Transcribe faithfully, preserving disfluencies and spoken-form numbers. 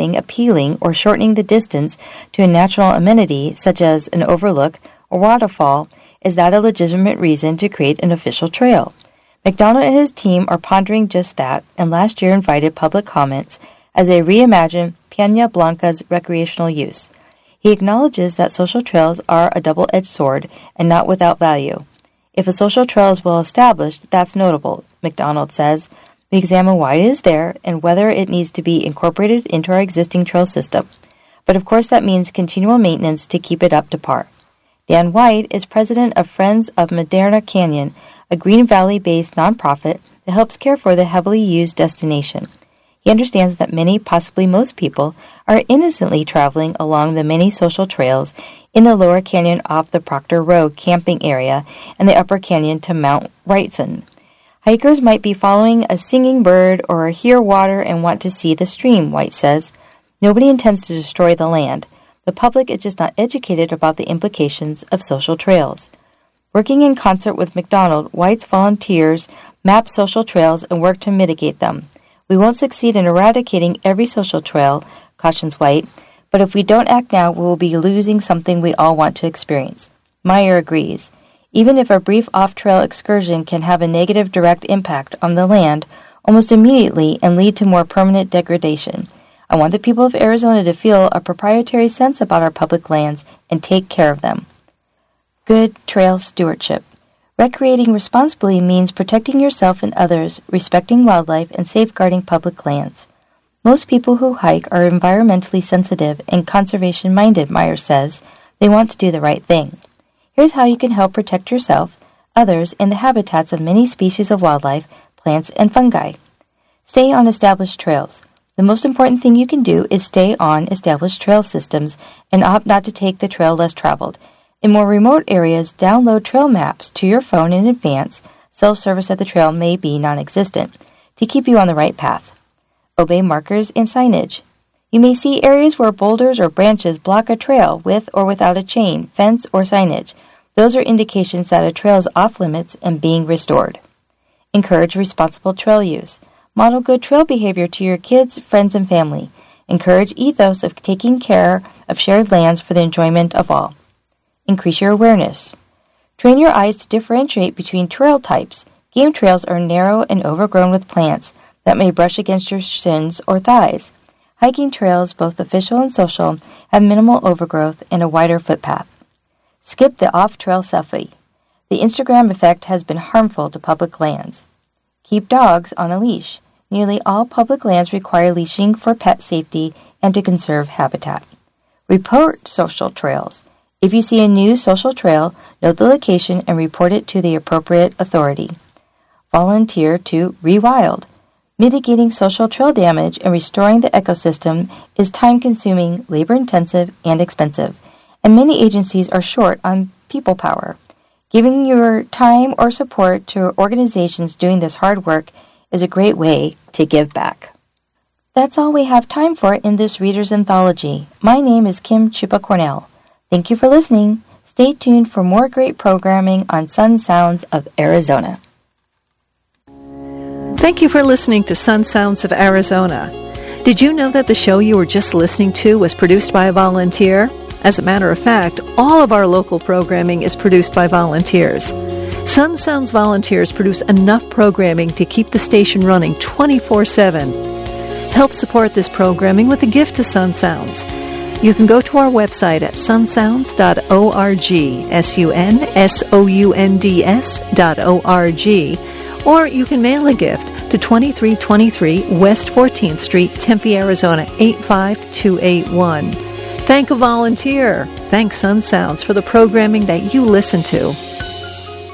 something appealing or shortening the distance to a natural amenity such as an overlook or waterfall, is that a legitimate reason to create an official trail? McDonald and his team are pondering just that, and last year invited public comments as they reimagine Peña Blanca's recreational use. He acknowledges that social trails are a double-edged sword and not without value. If a social trail is well established, that's notable, McDonald says. We examine why it is there and whether it needs to be incorporated into our existing trail system. But of course that means continual maintenance to keep it up to par. Dan White is president of Friends of Madera Canyon, a Green Valley-based nonprofit that helps care for the heavily used destination. He understands that many, possibly most people, are innocently traveling along the many social trails in the lower canyon off the Proctor Road camping area and the upper canyon to Mount Wrightson. Hikers might be following a singing bird or hear water and want to see the stream, White says. Nobody intends to destroy the land. The public is just not educated about the implications of social trails. Working in concert with McDonald, White's volunteers map social trails and work to mitigate them. We won't succeed in eradicating every social trail, cautions White, but if we don't act now, we will be losing something we all want to experience. Meyer agrees. Even if a brief off-trail excursion can have a negative direct impact on the land almost immediately and lead to more permanent degradation, I want the people of Arizona to feel a proprietary sense about our public lands and take care of them. Good trail stewardship. Recreating responsibly means protecting yourself and others, respecting wildlife, and safeguarding public lands. Most people who hike are environmentally sensitive and conservation-minded, Meyer says. They want to do the right thing. Here's how you can help protect yourself, others, and the habitats of many species of wildlife, plants, and fungi. Stay on established trails. The most important thing you can do is stay on established trail systems and opt not to take the trail less traveled. In more remote areas, download trail maps to your phone in advance. Self-service at the trail may be non-existent to keep you on the right path. Obey markers and signage. You may see areas where boulders or branches block a trail with or without a chain, fence, or signage. Those are indications that a trail is off-limits and being restored. Encourage responsible trail use. Model good trail behavior to your kids, friends, and family. Encourage ethos of taking care of shared lands for the enjoyment of all. Increase your awareness. Train your eyes to differentiate between trail types. Game trails are narrow and overgrown with plants that may brush against your shins or thighs. Hiking trails, both official and social, have minimal overgrowth and a wider footpath. Skip the off-trail selfie. The Instagram effect has been harmful to public lands. Keep dogs on a leash. Nearly all public lands require leashing for pet safety and to conserve habitat. Report social trails. If you see a new social trail, note the location and report it to the appropriate authority. Volunteer to rewild. Mitigating social trail damage and restoring the ecosystem is time-consuming, labor-intensive, and expensive, and many agencies are short on people power. Giving your time or support to organizations doing this hard work is a great way to give back. That's all we have time for in this Reader's Anthology. My name is Kim Chupa Cornell. Thank you for listening. Stay tuned for more great programming on Sun Sounds of Arizona. Thank you for listening to Sun Sounds of Arizona. Did you know that the show you were just listening to was produced by a volunteer? As a matter of fact, all of our local programming is produced by volunteers. Sun Sounds volunteers produce enough programming to keep the station running twenty-four seven. Help support this programming with a gift to Sun Sounds. You can go to our website at sun sounds dot org, S U N S O U N D S dot O R G, or you can mail a gift to twenty-three twenty-three West fourteenth Street, Tempe, Arizona, eight five two eight one. Thank a volunteer. Thank Sun Sounds for the programming that you listen to.